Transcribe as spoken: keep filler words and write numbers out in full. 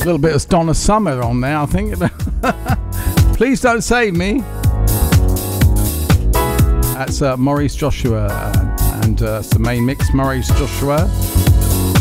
A little bit of Donna Summer on there, I think. Please don't save me. That's uh, Maurice Joshua, uh, and uh, it's the main mix, Maurice Joshua.